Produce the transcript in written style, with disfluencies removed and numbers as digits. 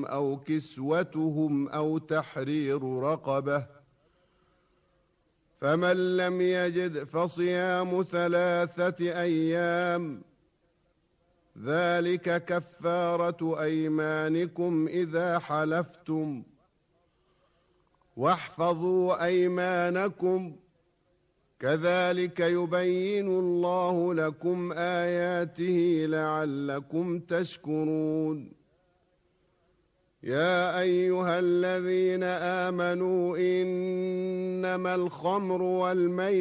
طعامهم أو كسوتهم أو تحرير رقبة، فمن لم يجد فصيام 3 أيام، ذلك كفارة أيمانكم إذا حلفتم، واحفظوا أيمانكم، كذلك يبين الله لكم آياته لعلكم تشكرون. يا أيها الذين آمنوا إنما الخمر والميسر